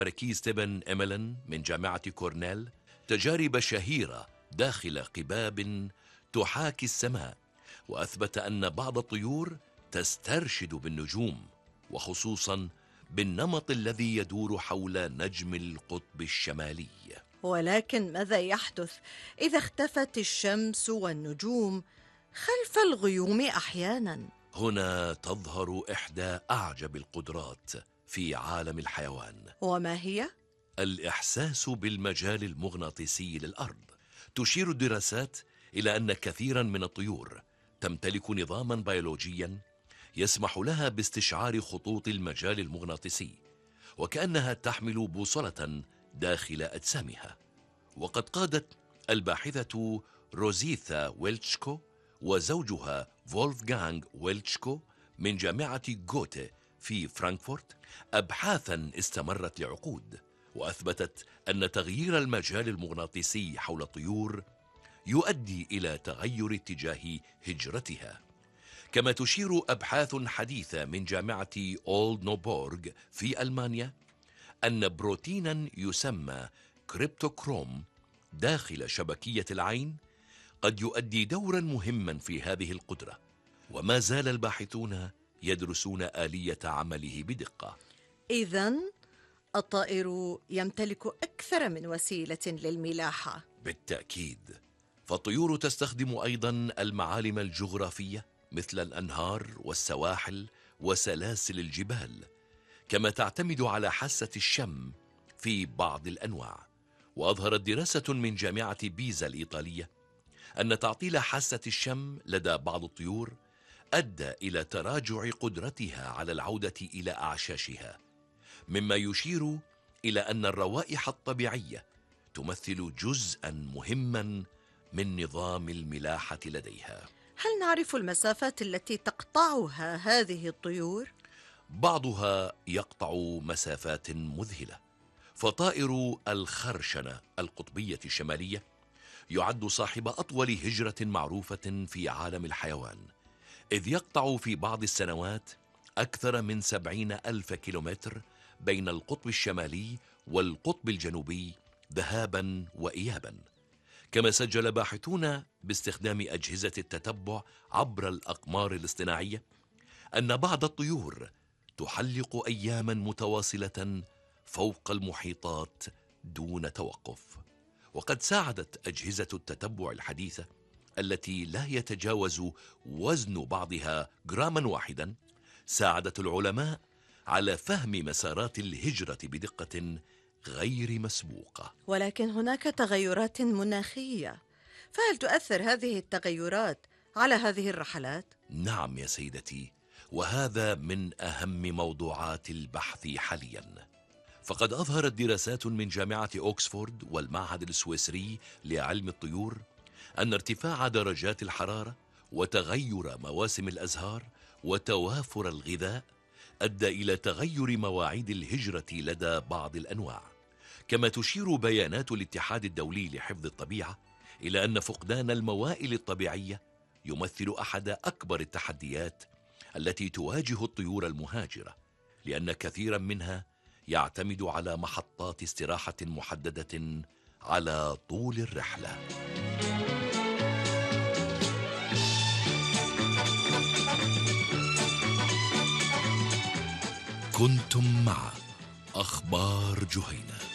ركي ستيفن إيميلين من جامعة كورنيل تجارب شهيرة داخل قباب تحاكي السماء، وأثبت أن بعض الطيور تسترشد بالنجوم، وخصوصا بالنمط الذي يدور حول نجم القطب الشمالي. ولكن ماذا يحدث إذا اختفت الشمس والنجوم خلف الغيوم أحيانا؟ هنا تظهر إحدى أعجب القدرات في عالم الحيوان. وما هي؟ الإحساس بالمجال المغناطيسي للأرض. تشير الدراسات إلى أن كثيرا من الطيور تمتلك نظاما بيولوجيا يسمح لها باستشعار خطوط المجال المغناطيسي، وكأنها تحمل بوصلة داخل أجسامها. وقد قادت الباحثة روزيثا ويلتشكو وزوجها فولفغانغ ويلتشكو من جامعة غوته في فرانكفورت أبحاثا استمرت لعقود، وأثبتت أن تغيير المجال المغناطيسي حول الطيور يؤدي إلى تغير اتجاه هجرتها. كما تشير أبحاث حديثة من جامعة أولد نوبورغ في ألمانيا أن بروتينا يسمى كريبتوكروم داخل شبكية العين قد يؤدي دورا مهما في هذه القدرة، وما زال الباحثون يدرسون آلية عمله بدقة. إذن الطائر يمتلك أكثر من وسيلة للملاحة. بالتأكيد، فالطيور تستخدم أيضا المعالم الجغرافية مثل الأنهار والسواحل وسلاسل الجبال، كما تعتمد على حاسة الشم في بعض الأنواع. وأظهرت دراسة من جامعة بيزا الإيطالية أن تعطيل حاسة الشم لدى بعض الطيور أدى إلى تراجع قدرتها على العودة إلى أعشاشها، مما يشير إلى أن الروائح الطبيعية تمثل جزءا مهما من نظام الملاحة لديها. هل نعرف المسافات التي تقطعها هذه الطيور؟ بعضها يقطع مسافات مذهلة، فطائر الخرشنة القطبية الشمالية يعد صاحب أطول هجرة معروفة في عالم الحيوان، إذ يقطع في بعض السنوات أكثر من 70,000 كيلومتر بين القطب الشمالي والقطب الجنوبي ذهابا وإيابا. كما سجل باحثون باستخدام أجهزة التتبع عبر الأقمار الاصطناعية أن بعض الطيور تحلق أياما متواصلة فوق المحيطات دون توقف. وقد ساعدت أجهزة التتبع الحديثة التي لا يتجاوز وزن بعضها جراما واحدا، ساعدت العلماء على فهم مسارات الهجرة بدقة غير مسبوقة. ولكن هناك تغيرات مناخية، فهل تؤثر هذه التغيرات على هذه الرحلات؟ نعم يا سيدتي، وهذا من أهم موضوعات البحث حاليا. فقد أظهرت دراسات من جامعة أوكسفورد والمعهد السويسري لعلم الطيور أن ارتفاع درجات الحرارة وتغير مواسم الأزهار وتوافر الغذاء أدى إلى تغير مواعيد الهجرة لدى بعض الأنواع. كما تشير بيانات الاتحاد الدولي لحفظ الطبيعة إلى أن فقدان الموائل الطبيعية يمثل أحد أكبر التحديات التي تواجه الطيور المهاجرة، لأن كثيرا منها يعتمد على محطات استراحة محددة على طول الرحلة. كنتم مع أخبار جهينة.